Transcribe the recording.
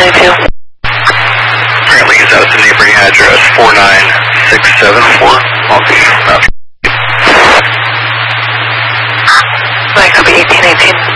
1892. Apparently he's out at the neighboring address 49674 Long Beach. I copy 1818.